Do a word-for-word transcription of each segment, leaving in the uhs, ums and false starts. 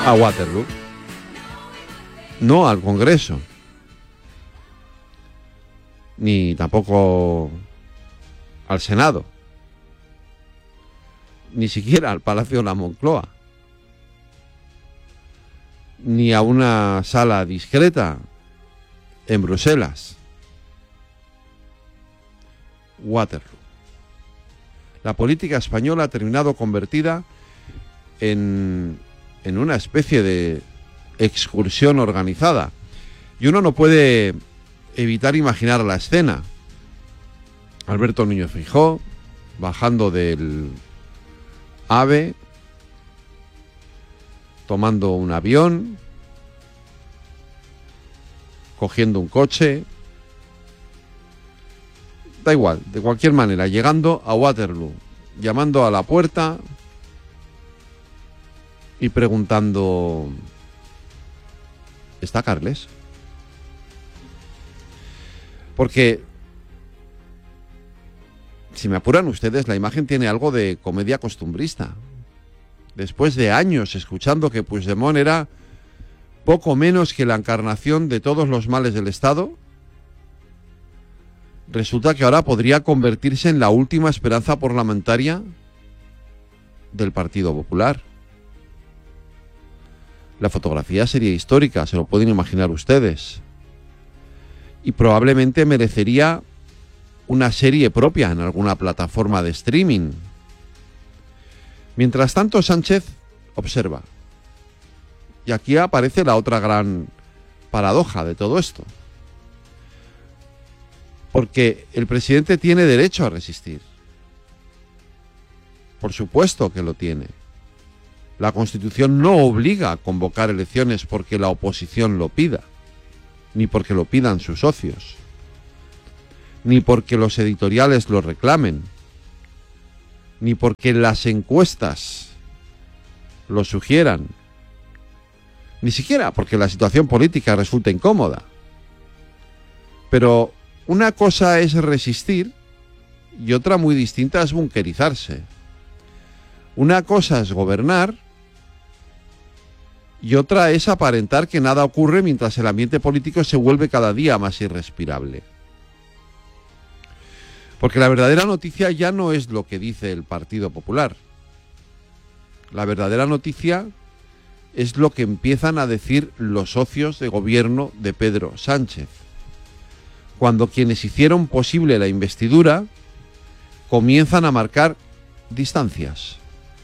a Waterloo, no al Congreso, ni tampoco al Senado, ni siquiera al Palacio de la Moncloa, ni a una sala discreta en Bruselas. Waterloo. La política española ha terminado convertida en, en una especie de excursión organizada. Y uno no puede evitar imaginar la escena. Alberto Núñez Feijóo bajando del AVE, tomando un avión, cogiendo un coche, da igual, de cualquier manera, llegando a Waterloo, llamando a la puerta y preguntando: ¿está Carles? Porque, si me apuran ustedes, la imagen tiene algo de comedia costumbrista. Después de años escuchando que Puigdemont era poco menos que la encarnación de todos los males del Estado, resulta que ahora podría convertirse en la última esperanza parlamentaria del Partido Popular. La fotografía sería histórica, se lo pueden imaginar ustedes. Y probablemente merecería una serie propia en alguna plataforma de streaming. Mientras tanto, Sánchez observa. Y aquí aparece la otra gran paradoja de todo esto. Porque el presidente tiene derecho a resistir. Por supuesto que lo tiene. La Constitución no obliga a convocar elecciones porque la oposición lo pida, ni porque lo pidan sus socios, ni porque los editoriales lo reclamen, ni porque las encuestas lo sugieran, ni siquiera porque la situación política resulta incómoda. Pero una cosa es resistir y otra muy distinta es bunkerizarse. Una cosa es gobernar y otra es aparentar que nada ocurre mientras el ambiente político se vuelve cada día más irrespirable. Porque la verdadera noticia ya no es lo que dice el Partido Popular. La verdadera noticia es lo que empiezan a decir los socios de gobierno de Pedro Sánchez, cuando quienes hicieron posible la investidura comienzan a marcar distancias.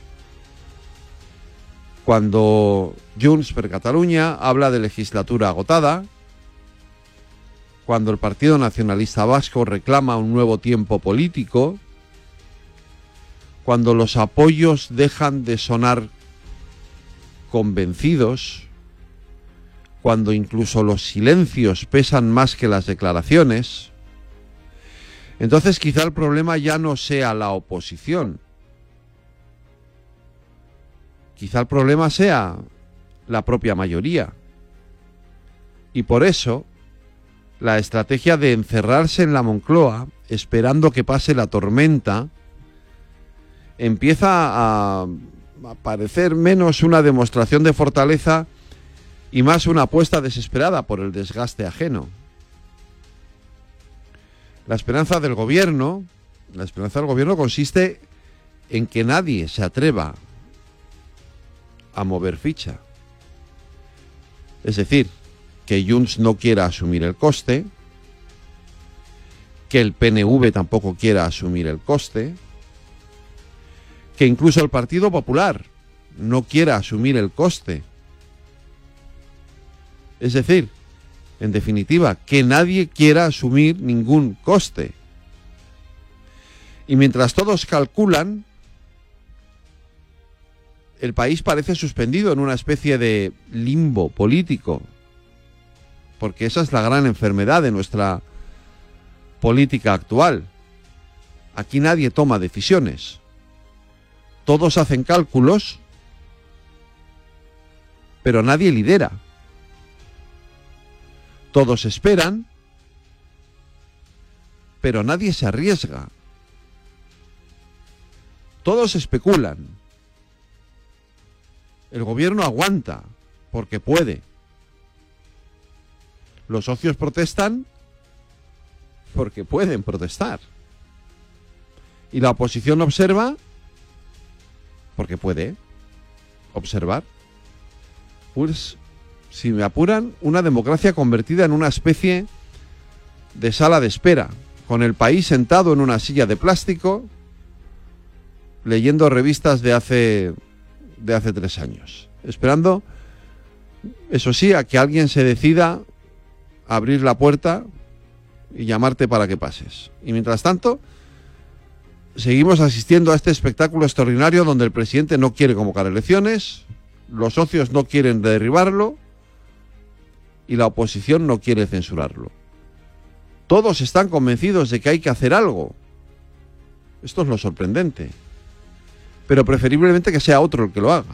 Cuando Junts per Catalunya habla de legislatura agotada, cuando el Partido Nacionalista Vasco reclama un nuevo tiempo político, cuando los apoyos dejan de sonar convencidos, cuando incluso los silencios pesan más que las declaraciones, entonces quizá el problema ya no sea la oposición. Quizá el problema sea la propia mayoría. Y por eso, la estrategia de encerrarse en la Moncloa, esperando que pase la tormenta, empieza a, a parecer menos una demostración de fortaleza y más una apuesta desesperada por el desgaste ajeno. La esperanza del gobierno, la esperanza del gobierno consiste en que nadie se atreva a mover ficha. Es decir, que Junts no quiera asumir el coste, que el P N V tampoco quiera asumir el coste, que incluso el Partido Popular no quiera asumir el coste. Es decir, en definitiva, que nadie quiera asumir ningún coste. Y mientras todos calculan, el país parece suspendido en una especie de limbo político, porque esa es la gran enfermedad de nuestra política actual. Aquí nadie toma decisiones. Todos hacen cálculos, pero nadie lidera. Todos esperan, pero nadie se arriesga. Todos especulan, El gobierno aguanta porque puede. Los socios protestan porque pueden protestar. Y la oposición observa porque puede observar. Pues, si me apuran, una democracia convertida en una especie de sala de espera, con el país sentado en una silla de plástico, leyendo revistas de hace, de hace tres años, esperando, eso sí, a que alguien se decida a abrir la puerta y llamarte para que pases. Y mientras tanto, seguimos asistiendo a este espectáculo extraordinario donde el presidente no quiere convocar elecciones, los socios no quieren derribarlo y la oposición no quiere censurarlo. Todos están convencidos de que hay que hacer algo. Esto es lo sorprendente. Pero preferiblemente que sea otro el que lo haga.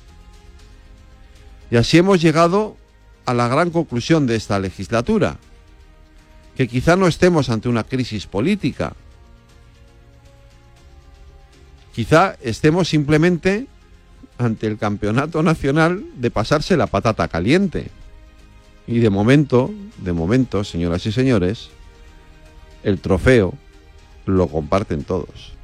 Y así hemos llegado a la gran conclusión de esta legislatura, que quizá no estemos ante una crisis política, quizá estemos simplemente ante el campeonato nacional de pasarse la patata caliente. Y de momento, de momento, señoras y señores, el trofeo lo comparten todos.